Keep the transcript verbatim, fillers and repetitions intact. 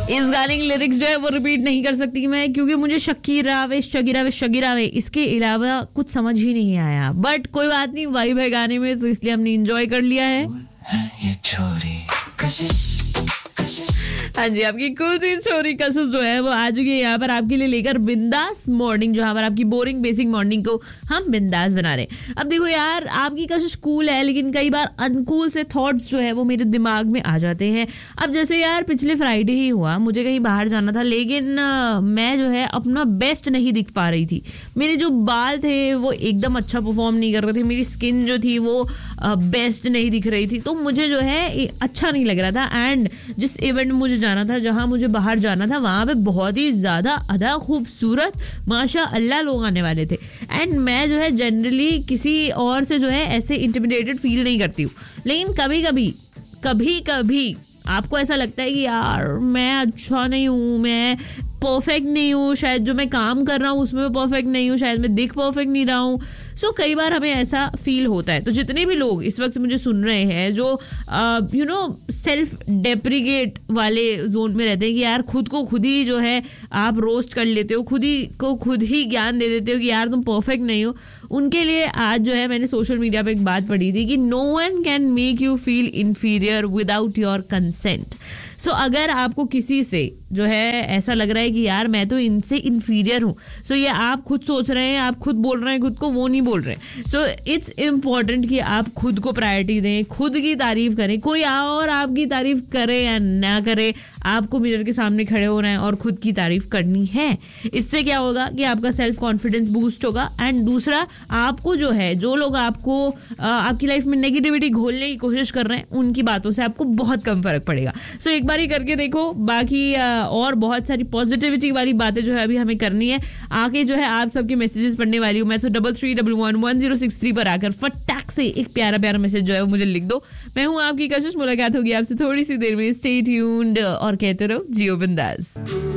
इस गाने की लिरिक्स जो है वो रिपीट नहीं कर सकती मैं, क्योंकि मुझे शकीरा वे शकीरा वे शकीरा वे इसके अलावा कुछ समझ ही नहीं आया. बट कोई बात नहीं, वाइब है गाने में, तो इसलिए हमने एंजॉय कर लिया है. ये छोरी कशिश कशिश. हाँ जी, आपकी कुल सी छोरी कशिश जो है वो आज की यहाँ पर आपके लिए लेकर बिंदास मॉर्निंग, जहाँ पर आपकी बोरिंग बेसिक मॉर्निंग को हम बिंदास बना रहे हैं. अब देखो यार, आपकी कशिश कूल है, लेकिन कई बार अनकूल से थॉट्स जो है वो मेरे दिमाग में आ जाते हैं. अब जैसे यार पिछले फ्राइडे ही हुआ, मुझे कहीं बाहर जाना था, लेकिन आ, मैं जो है अपना बेस्ट नहीं दिख पा रही थी. मेरे जो बाल थे वो एकदम अच्छा परफॉर्म नहीं कर रहे थे, मेरी स्किन जो थी वो बेस्ट नहीं दिख रही थी, तो मुझे जो है अच्छा नहीं लग रहा था. एंड जिस इवेंट मुझे जाना था, जहां मुझे बाहर जाना था, वहां पे बहुत ही ज्यादा अदा खूबसूरत माशा अल्लाह लोग आने वाले थे. एंड मैं जो है जनरली किसी और से जो है ऐसे इंटिमिडेटेड फील नहीं करती हूँ, लेकिन कभी कभी कभी कभी आपको ऐसा लगता है कि यार मैं अच्छा नहीं हूँ, मैं परफेक्ट नहीं हूँ, शायद जो मैं काम कर रहा हूँ उसमें मैं परफेक्ट नहीं हूँ, शायद मैं दिख परफेक्ट नहीं रहा हूँ. सो so, कई बार हमें ऐसा फील होता है. तो जितने भी लोग इस वक्त मुझे सुन रहे हैं जो यू नो सेल्फ डेप्रिकेट वाले जोन में रहते हैं कि यार खुद को खुद ही जो है आप रोस्ट कर लेते हो, खुद ही को खुद ही ज्ञान दे देते हो कि यार तुम परफेक्ट नहीं हो, उनके लिए आज जो है मैंने सोशल मीडिया पे एक बात पढ़ी थी कि no one can make you feel inferior without your consent. सो अगर आपको किसी से जो है ऐसा लग रहा है कि यार मैं तो इनसे इन्फीरियर हूँ, सो ये आप खुद सोच रहे हैं, आप खुद बोल रहे हैं खुद को, वो नहीं बोल रहे. सो इट्स इम्पॉर्टेंट कि आप खुद को प्रायोरिटी दें, खुद की तारीफ करें. कोई और आपकी तारीफ करे या ना करे, आपको मिरर के सामने खड़े होना है और खुद की तारीफ करनी है. इससे क्या होगा कि आपका सेल्फ कॉन्फिडेंस बूस्ट होगा. एंड दूसरा, आपको जो है जो लोग आपको आपकी लाइफ में नेगेटिविटी घोलने की कोशिश कर रहे हैं, उनकी बातों से आपको बहुत कम फर्क पड़ेगा. सो एक बार ही करके देखो. बाकी और बहुत सारी पॉजिटिविटी वाली बातें जो है अभी हमें करनी है. आके जो है आप सबके मैसेजेस पढ़ने वाली हूँ मैं. तो double three double one one zero six three पर आकर फटाक से एक प्यारा प्यारा मैसेज जो है वो मुझे लिख दो. मैं हूँ आपकी कशिश, मुलाकात होगी आपसे थोड़ी सी देर में. स्टे ट्यून्ड और कहते रहो जियो बिंदास.